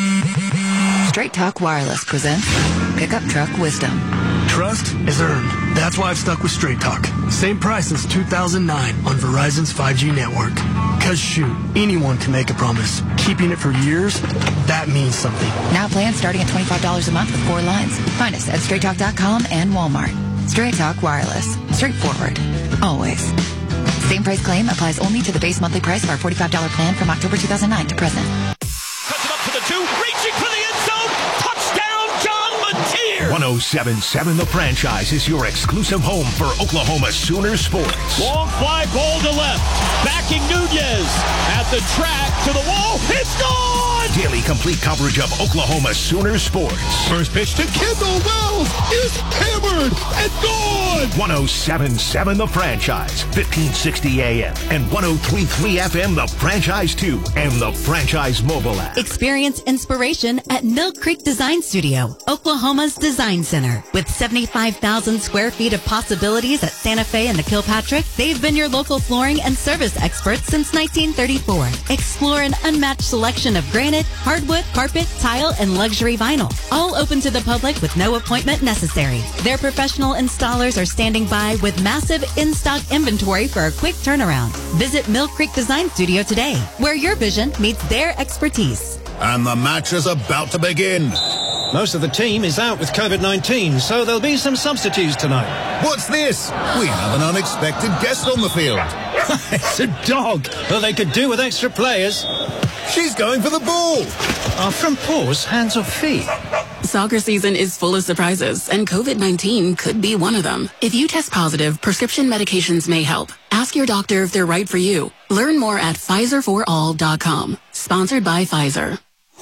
[SPEAKER 5] Straight Talk Wireless presents Pickup Truck Wisdom.
[SPEAKER 9] Trust is earned. That's why I've stuck with Straight Talk. Same price since 2009 on Verizon's 5G network. Because shoot, anyone can make a promise. Keeping it for years, that means something.
[SPEAKER 5] Now plans starting at $25 a month with 4 lines. Find us at straighttalk.com and Walmart. Straight Talk Wireless. Straightforward. Always. Same price claim applies only to the base monthly price of our $45 plan from October 2009 to present.
[SPEAKER 25] Cuts it up to the 2, reaching for the end zone. Touchdown, John Mateer.
[SPEAKER 26] 107.7 The Franchise is your exclusive home for Oklahoma Sooner sports.
[SPEAKER 25] Long fly ball to left. Backing Nunez at the track to the wall. It's gone.
[SPEAKER 26] Daily complete coverage of Oklahoma Sooner sports.
[SPEAKER 25] First pitch to Kendall Wells is hammered and gone.
[SPEAKER 26] 107.7 The Franchise, 1560 AM and 103.3 FM The Franchise 2 and the Franchise mobile app.
[SPEAKER 27] Experience inspiration at Mill Creek Design Studio, Oklahoma's design center. With 75,000 square feet of possibilities at Santa Fe and the Kilpatrick, they've been your local flooring and service experts since 1934. Explore an unmatched selection of granite, hardwood, carpet, tile, and luxury vinyl. All open to the public with no appointment necessary. Their professional installers are standing by with massive in-stock inventory for a quick turnaround. Visit Mill Creek Design Studio today, where your vision meets their expertise.
[SPEAKER 28] And the match is about to begin.
[SPEAKER 29] Most of the team is out with COVID-19, so there'll be some substitutes tonight.
[SPEAKER 28] What's this? We have an unexpected guest on the field.
[SPEAKER 29] It's a dog. Well, they could do with extra players.
[SPEAKER 28] She's going for the ball.
[SPEAKER 29] Are from paws, hands or feet?
[SPEAKER 30] Soccer season is full of surprises, and COVID-19 could be one of them. If you test positive, prescription medications may help. Ask your doctor if they're right for you. Learn more at PfizerForAll.com. Sponsored by Pfizer.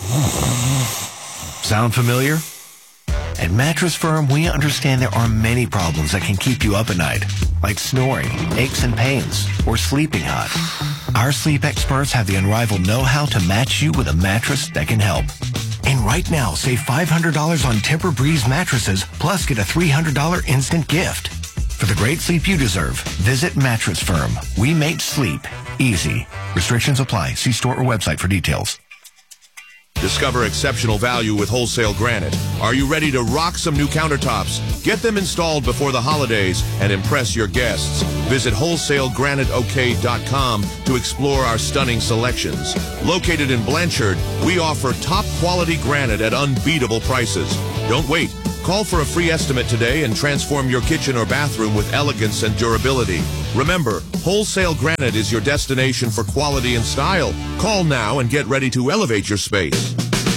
[SPEAKER 26] Sound familiar? At Mattress Firm, we understand there are many problems that can keep you up at night, like snoring, aches and pains, or sleeping hot. Our sleep experts have the unrivaled know-how to match you with a mattress that can help. And right now, save $500 on Tempur-Breeze mattresses, plus get a $300 instant gift. For the great sleep you deserve, visit Mattress Firm. We make sleep easy. Restrictions apply. See store or website for details.
[SPEAKER 6] Discover exceptional value with Wholesale Granite. Are you ready to rock some new countertops? Get them installed before the holidays and impress your guests. Visit wholesaleGraniteOK.com to explore our stunning selections. Located in Blanchard, we offer top quality granite at unbeatable prices. Don't wait. Call for a free estimate today and transform your kitchen or bathroom with elegance and durability. Remember, Wholesale Granite is your destination for quality and style. Call now and get ready to elevate your space.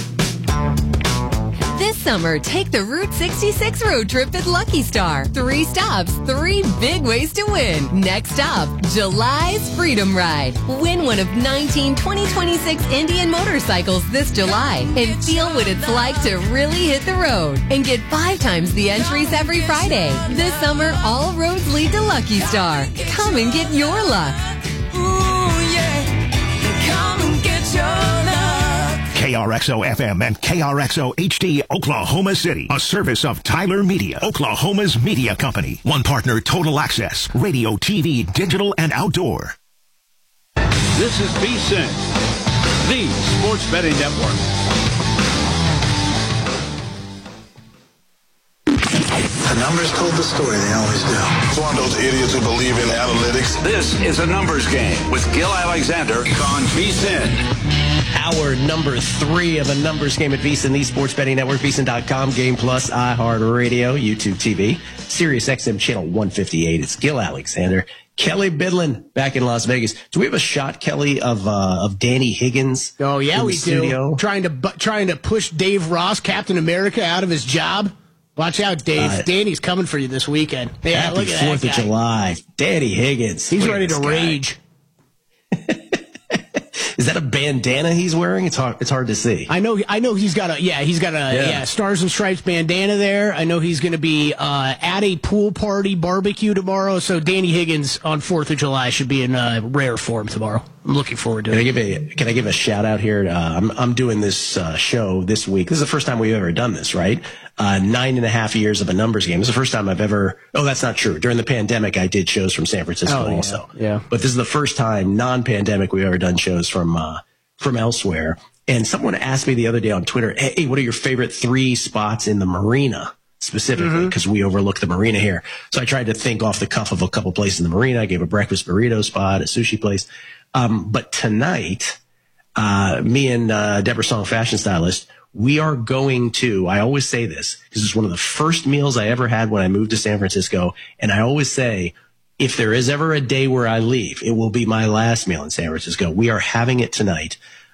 [SPEAKER 7] This summer, take the Route 66 road trip at Lucky Star. 3 stops, 3 big ways to win. Next stop, July's Freedom Ride. Win one of 19 2026 Indian motorcycles this July and feel what it's like to really hit the road. And get 5 times the entries every Friday. This summer, all roads lead to Lucky Star. Come and get your luck.
[SPEAKER 28] Ooh, yeah. Come and get your luck.
[SPEAKER 8] KRXO FM and KRXO HD, Oklahoma City. A service of Tyler Media, Oklahoma's media company. One partner, Total Access, radio, TV, digital, and outdoor.
[SPEAKER 14] This is VSiN, the Sports Betting Network.
[SPEAKER 10] The numbers told the story, they always do.
[SPEAKER 11] It's one of those idiots who believe in analytics.
[SPEAKER 14] This is a numbers game with Gil Alexander on VSiN.
[SPEAKER 2] Hour number 3 of a numbers game at VSiN, the Sports Betting Network, VSiN.com, Game Plus, iHeartRadio, YouTube TV, Sirius XM Channel 158. It's Gil Alexander, Kelly Bidlin back in Las Vegas. Do we have a shot, Kelly, of Danny Higgins?
[SPEAKER 3] Oh yeah, we
[SPEAKER 2] studio?
[SPEAKER 3] do. Trying to push Dave Ross, Captain America, out of his job. Watch out, Dave. Danny's coming for you this weekend. Yeah,
[SPEAKER 2] happy
[SPEAKER 3] look at
[SPEAKER 2] 4th
[SPEAKER 3] that
[SPEAKER 2] of
[SPEAKER 3] guy.
[SPEAKER 2] July. Danny Higgins.
[SPEAKER 3] He's ready to rage.
[SPEAKER 2] Is that a bandana he's wearing? It's hard to see.
[SPEAKER 3] I know he's got a Stars and Stripes bandana there. I know he's going to be at a pool party barbecue tomorrow. So Danny Higgins on 4th of July should be in rare form tomorrow. I'm looking forward to it.
[SPEAKER 2] Can I give a shout out here? I'm doing this show this week. This is the first time we've ever done this, right? 9.5 years of a numbers game. This is the first time I've ever. Oh, that's not true. During the pandemic, I did shows from San Francisco also.
[SPEAKER 3] Yeah.
[SPEAKER 2] But this is the first time non-pandemic we've ever done shows from elsewhere. And someone asked me the other day on Twitter, "Hey, what are your favorite 3 spots in the marina?" Specifically, because we overlook the marina here. So I tried to think off the cuff of a couple places in the marina. I gave a breakfast burrito spot, a sushi place. But tonight, me and Deborah Song, fashion stylist, we are going to, I always say this, because it's one of the first meals I ever had when I moved to San Francisco. And I always say, if there is ever a day where I leave, it will be my last meal in San Francisco. We are having it tonight.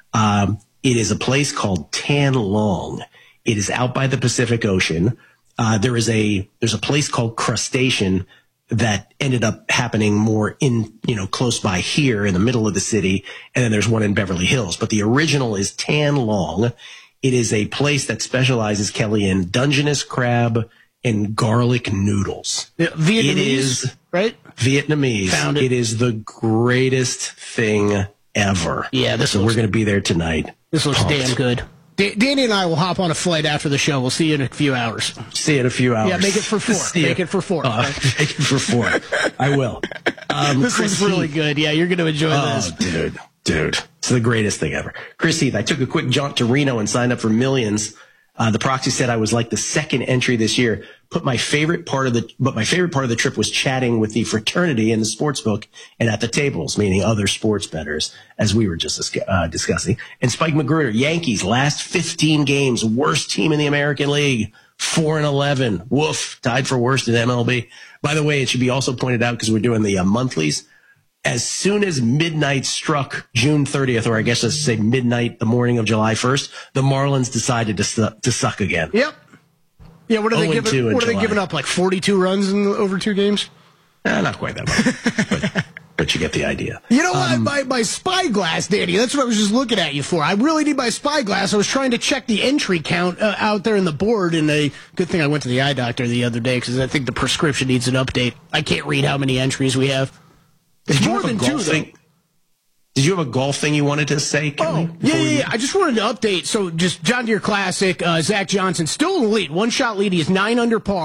[SPEAKER 2] It is a place called Tan Long. It is out by the Pacific Ocean. There's a place called Crustacean that ended up happening more close by here in the middle of the city. And then there's one in Beverly Hills, but the original is Tan Long. It is a place that specializes, Kelly, in Dungeness crab and garlic noodles.
[SPEAKER 3] Vietnamese,
[SPEAKER 2] it is
[SPEAKER 3] right?
[SPEAKER 2] Vietnamese.
[SPEAKER 3] Found it.
[SPEAKER 2] It is the greatest thing ever.
[SPEAKER 3] Yeah,
[SPEAKER 2] so we're going to be there tonight.
[SPEAKER 3] This looks damn good. Danny and I will hop on a flight after the show. We'll see you in a few hours.
[SPEAKER 2] See you in a few hours.
[SPEAKER 3] Yeah, make it for 4. Make it for 4.
[SPEAKER 2] Make it for 4. I will.
[SPEAKER 3] This is really good. Yeah, you're going to enjoy this.
[SPEAKER 2] Dude. It's the greatest thing ever. Chris Heath, I took a quick jaunt to Reno and signed up for Millions. The proxy said I was like the second entry this year. But my favorite part of the trip was chatting with the fraternity in the sports book and at the tables, meaning other sports bettors, as we were just discussing. And Spike Magruder, Yankees, last 15 games, worst team in the American League, 4-11. Woof, tied for worst in MLB. By the way, it should be also pointed out, because we're doing the monthlies, as soon as midnight struck June 30th, or I guess let's say midnight the morning of July 1st, the Marlins decided to suck again.
[SPEAKER 3] Yep. Yeah, what are they giving up, like 42 runs in over 2 games?
[SPEAKER 2] Not quite that much, but you get the idea.
[SPEAKER 3] You know what? My spyglass, Danny, that's what I was just looking at you for. I really need my spyglass. I was trying to check the entry count out there in the board, and good thing I went to the eye doctor the other day, because I think the prescription needs an update. I can't read how many entries we have. It's more than 2, though.
[SPEAKER 2] Did you have a golf thing you wanted to say, Kelly?
[SPEAKER 3] Yeah. I just wanted to update. So just John Deere Classic, Zach Johnson, still in the lead. 1-shot lead. He is 9 under par.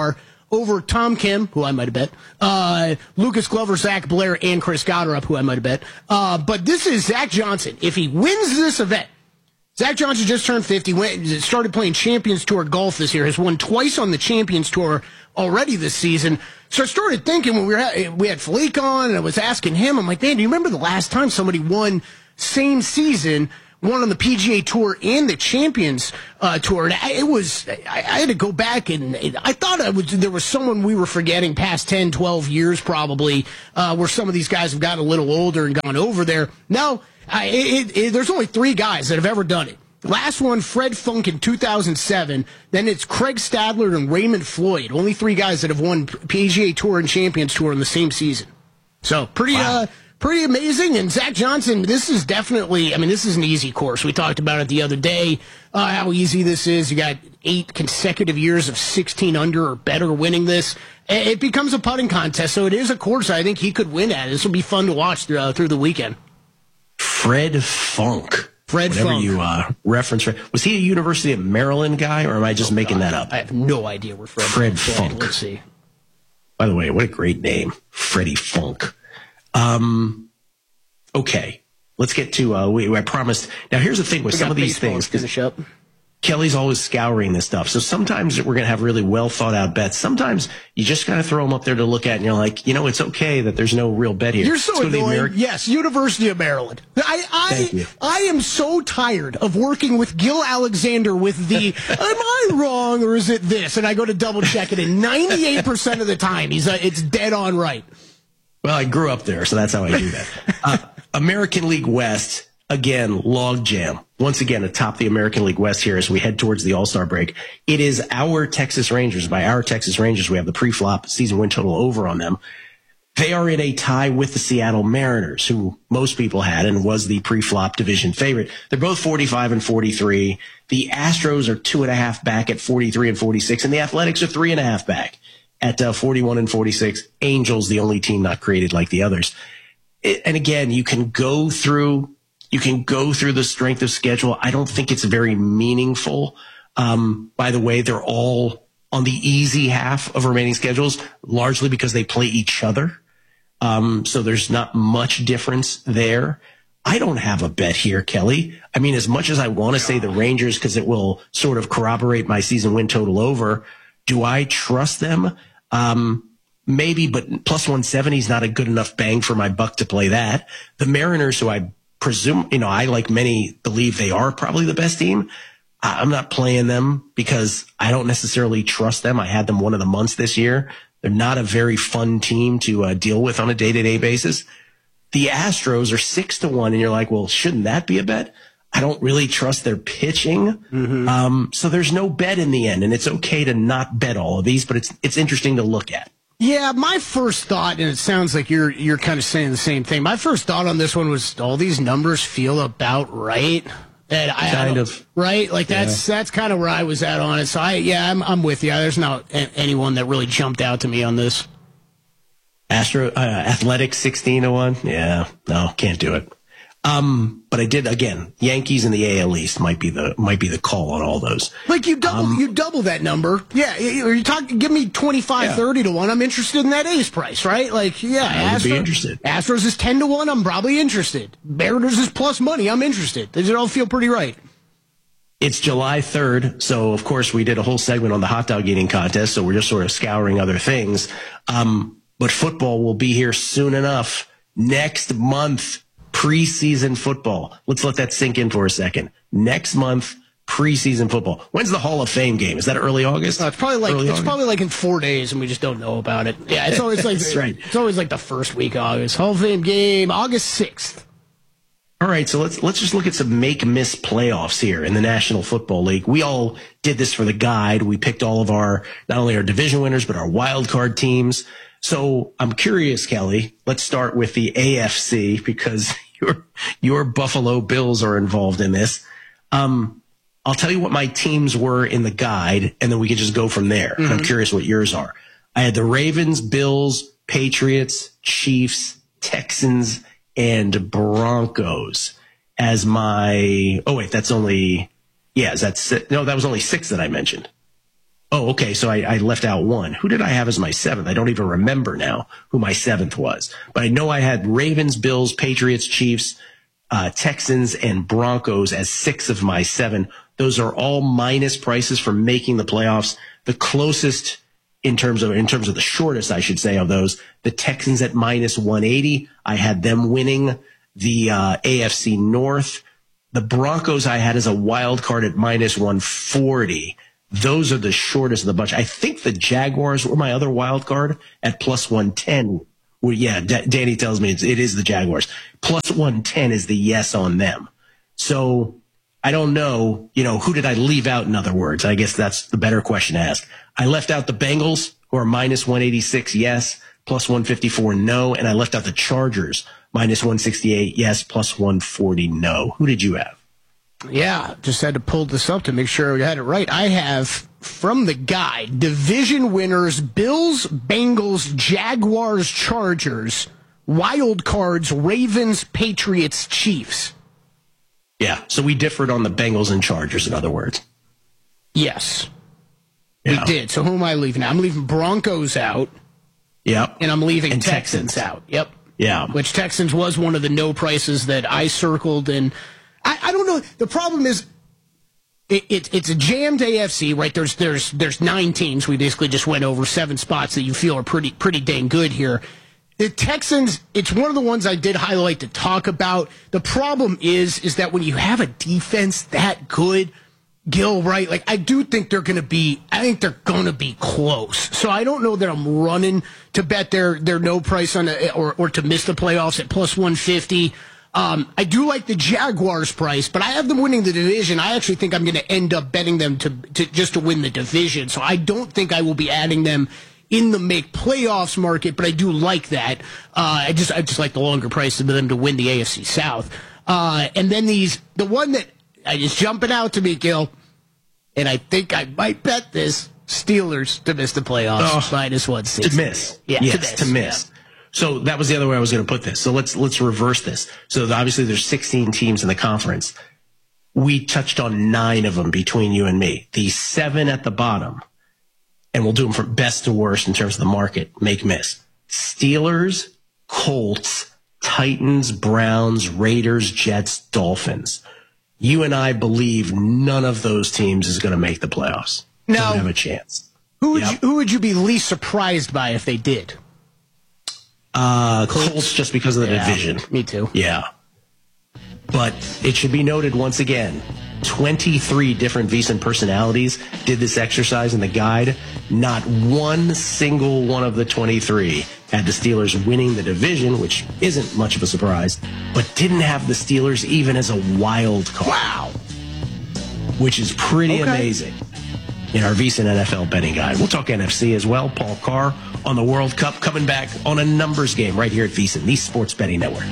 [SPEAKER 3] over Tom Kim, who I might have bet, Lucas Glover, Zach Blair, and Chris Goddard, who I might have bet. But this is Zach Johnson. If he wins this event, Zach Johnson just turned 50, started playing Champions Tour golf this year, has won twice on the Champions Tour already this season. So I started thinking when we had Felique on, and I was asking him, I'm like, man, do you remember the last time somebody won same season, won on the PGA Tour and the Champions Tour? And I had to go back, and I thought there was someone we were forgetting past 10, 12 years probably, where some of these guys have gotten a little older and gone over there. No, there's only 3 guys that have ever done it. Last one, Fred Funk in 2007. Then it's Craig Stadler and Raymond Floyd. Only 3 guys that have won PGA Tour and Champions Tour in the same season. So pretty amazing. And Zach Johnson, this is definitely, this is an easy course. We talked about it the other day, how easy this is. You got 8 consecutive years of 16 under or better winning this. It becomes a putting contest, so it is a course I think he could win at. This will be fun to watch through the weekend.
[SPEAKER 2] Fred Funk.
[SPEAKER 3] Whatever
[SPEAKER 2] Funk. You reference. Was he a University of Maryland guy, or am I just making that up?
[SPEAKER 3] I have no idea where
[SPEAKER 2] Fred Funk.
[SPEAKER 3] Let's see.
[SPEAKER 2] By the way, what a great name, Freddie Funk. Okay, let's get to. I promised. Now, here's the thing with some of these things.
[SPEAKER 3] Finish up.
[SPEAKER 2] Kelly's always scouring this stuff. So sometimes we're going to have really well thought out bets. Sometimes you just kind of throw them up there to look at, and you're like, it's okay that there's no real bet here.
[SPEAKER 3] You're so annoying. Yes, University of Maryland.
[SPEAKER 2] Thank you.
[SPEAKER 3] I am so tired of working with Gil Alexander with the, am I wrong or is it this? And I go to double check it, and 98% of the time it's dead on right.
[SPEAKER 2] Well, I grew up there, so that's how I do that. American League West. Again, log jam. Once again, atop the American League West here as we head towards the All-Star break. It is our Texas Rangers. By our Texas Rangers, we have the pre-flop season win total over on them. They are in a tie with the Seattle Mariners, who most people had and was the pre-flop division favorite. They're both 45 and 43. The Astros are 2.5 back at 43 and 46, and the Athletics are 3.5 back at 41 and 46. Angels, the only team not created like the others. And again, you can go through the strength of schedule. I don't think it's very meaningful. By the way, they're all on the easy half of remaining schedules, largely because they play each other. So there's not much difference there. I don't have a bet here, Kelly. As much as I want to say the Rangers because it will sort of corroborate my season win total over, do I trust them? Maybe, but plus 170 is not a good enough bang for my buck to play that. The Mariners, who I presume, I, like many, believe they are probably the best team. I'm not playing them because I don't necessarily trust them. I had them one of the months this year. They're not a very fun team to deal with on a day-to-day basis. The Astros are 6-1, and you're like, well, shouldn't that be a bet? I don't really trust their pitching. Mm-hmm. So there's no bet in the end, and it's okay to not bet all of these, but it's interesting to look at.
[SPEAKER 3] Yeah, my first thought, and it sounds like you're kind of saying the same thing. My first thought on this one was all these numbers feel about right. And
[SPEAKER 2] kind of
[SPEAKER 3] right, like that's kind of where I was at on it. So I'm with you. There's not anyone that really jumped out to me on this.
[SPEAKER 2] Athletics 16-1. Yeah, no, can't do it. But I did again. Yankees in the AL East might be the call on all those.
[SPEAKER 3] Like you double that number. Yeah, you give me 25-30 to 1. I'm interested in that A's price, right? Like,
[SPEAKER 2] I would be interested.
[SPEAKER 3] Astros is 10 to 1. I'm probably interested. Mariners is plus money. I'm interested. Does it all feel pretty right?
[SPEAKER 2] It's July 3rd, so of course we did a whole segment on the hot dog eating contest. So we're just sort of scouring other things. But football will be here soon enough next month. Preseason football. Let's let that sink in for a second. Next month, preseason football. When's the Hall of Fame game? Is that early August?
[SPEAKER 3] It's probably like in 4 days, and we just don't know about it. Yeah, it's always like
[SPEAKER 2] that's right.
[SPEAKER 3] It's always like the first week of August. Hall of Fame game, August 6th.
[SPEAKER 2] All right, so let's just look at some make-miss playoffs here in the National Football League. We all did this for the guide. We picked all of our not only our division winners but our wild card teams. So I'm curious, Kelly. Let's start with the AFC because your Buffalo Bills are involved in this. I'll tell you what my teams were in the guide, and then we can just go from there. Mm-hmm. I'm curious what yours are. I had the Ravens, Bills, Patriots, Chiefs, Texans, and Broncos as my. Oh wait, that was only 6 that I mentioned. Oh, okay. So I left out one. Who did I have as my 7th? I don't even remember now who my 7th was. But I know I had Ravens, Bills, Patriots, Chiefs, Texans, and Broncos as 6 of my 7. Those are all minus prices for making the playoffs. The closest in terms of the shortest, I should say, of those, the Texans at minus 180. I had them winning the AFC North. The Broncos I had as a wild card at minus 140. Those are the shortest of the bunch. I think the Jaguars were my other wild card at plus 110. Well, yeah, Danny tells me it is the Jaguars. Plus 110 is the yes on them. So I don't know, who did I leave out, in other words? I guess that's the better question to ask. I left out the Bengals, who are minus 186, yes, plus 154, no. And I left out the Chargers, minus 168, yes, plus 140, no. Who did you have?
[SPEAKER 3] Yeah, just had to pull this up to make sure we had it right. I have, from the guide, division winners, Bills, Bengals, Jaguars, Chargers, wild cards, Ravens, Patriots, Chiefs.
[SPEAKER 2] Yeah, so we differed on the Bengals and Chargers, in other words.
[SPEAKER 3] Yes, we did. So who am I leaving out? I'm leaving Broncos out.
[SPEAKER 2] Yep.
[SPEAKER 3] And I'm leaving Texans out. Yep.
[SPEAKER 2] Yeah.
[SPEAKER 3] Which Texans was one of the no prices that I circled. And I don't know. The problem is it's a jammed AFC, right? There's 9 teams. We basically just went over 7 spots that you feel are pretty dang good here. The Texans, it's one of the ones I did highlight to talk about. The problem is that when you have a defense that good, Gil, right? Like, I do think they're going to be close. So I don't know that I'm running to bet their no price on or to miss the playoffs at plus 150. I do like the Jaguars price, but I have them winning the division. I actually think I'm going to end up betting them to just to win the division. So I don't think I will be adding them in the make playoffs market, but I do like that. I just like the longer price of them to win the AFC South. And then the one that I just jumping out to me, Gil, and I think I might bet this, Steelers to miss the playoffs, minus 160.
[SPEAKER 2] To miss.
[SPEAKER 3] Yeah,
[SPEAKER 2] yes, to miss. Yeah. So that was the other way I was going to put this. So let's reverse this. So obviously there's 16 teams in the conference. We touched on 9 of them between you and me. The 7 at the bottom, and we'll do them from best to worst in terms of the market, make miss. Steelers, Colts, Titans, Browns, Raiders, Jets, Dolphins. You and I believe none of those teams is going to make the playoffs.
[SPEAKER 3] No.
[SPEAKER 2] Don't have a chance.
[SPEAKER 3] Who would you be least surprised by if they did?
[SPEAKER 2] Colts, just because of the division.
[SPEAKER 3] Me too.
[SPEAKER 2] Yeah. But it should be noted once again, 23 different VSiN personalities did this exercise in the guide. Not one single one of the 23 had the Steelers winning the division, which isn't much of a surprise, but didn't have the Steelers even as a wild card.
[SPEAKER 3] Wow.
[SPEAKER 2] Which is pretty amazing in our VSiN NFL betting guide. We'll talk NFC as well. Paul Carr on the World Cup coming back on a numbers game right here at VSiN, the Sports Betting Network.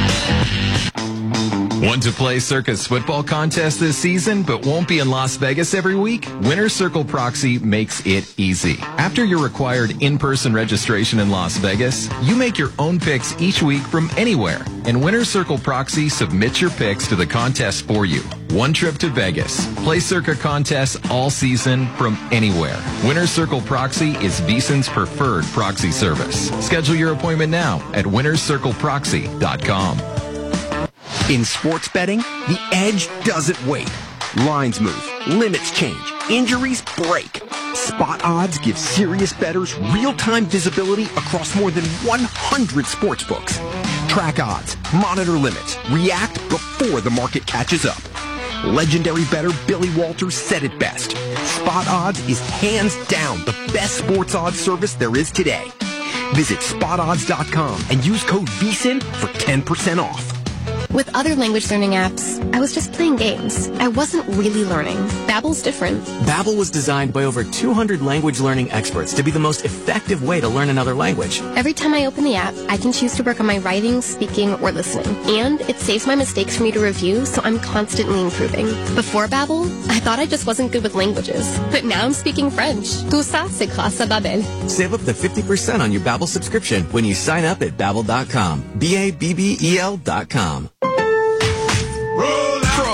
[SPEAKER 12] Want to play Circa's football contest this season but won't be in Las Vegas every week? Winner's Circle Proxy makes it easy. After your required in-person registration in Las Vegas, you make your own picks each week from anywhere, and Winner's Circle Proxy submits your picks to the contest for you. One trip to Vegas. Play Circa contests all season from anywhere. Winner's Circle Proxy is VSiN's preferred proxy service. Schedule your appointment now at winnerscircleproxy.com.
[SPEAKER 13] In sports betting, the edge doesn't wait. Lines move, limits change, injuries break. Spot Odds gives serious bettors real-time visibility across more than 100 sports books. Track odds, monitor limits, react before the market catches up. Legendary bettor Billy Walters said it best. Spot Odds is hands down the best sports odds service there is today. Visit spotodds.com and use code VSiN for 10% off.
[SPEAKER 15] With other language learning apps, I was just playing games. I wasn't really learning. Babbel's different.
[SPEAKER 16] Babbel was designed by over 200 language learning experts to be the most effective way to learn another language.
[SPEAKER 15] Every time I open the app, I can choose to work on my writing, speaking, or listening. And it saves my mistakes for me to review, so I'm constantly improving. Before Babbel, I thought I just wasn't good with languages. But now I'm speaking French. Tout ça, c'est grâce à Babbel.
[SPEAKER 16] Save up to 50% on your Babbel subscription when you sign up at Babbel.com. BABBEL.com.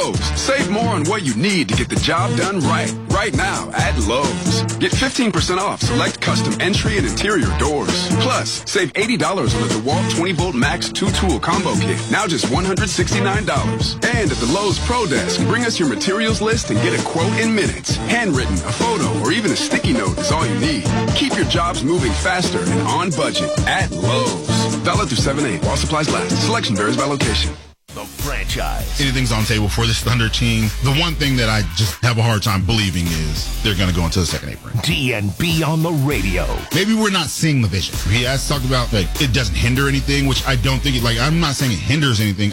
[SPEAKER 1] Lowe's. Save more on what you need to get the job done right. Right now at Lowe's. Get 15% off select custom entry and interior doors. Plus, save $80 on the DeWalt 20-volt Max 2-tool combo kit. Now just $169. And at the Lowe's Pro Desk, bring us your materials list and get a quote in minutes. Handwritten, a photo, or even a sticky note is all you need. Keep your jobs moving faster and on budget at Lowe's. Valid through 7/8 while supplies last. Selection varies by location.
[SPEAKER 26] The franchise.
[SPEAKER 4] Anything's on the table for this Thunder team. The one thing that I just have a hard time believing is they're going to go into the second apron.
[SPEAKER 26] DNB on the radio.
[SPEAKER 4] Maybe we're not seeing the vision. He has talked about, like, it doesn't hinder anything, which I don't think I'm not saying it hinders anything.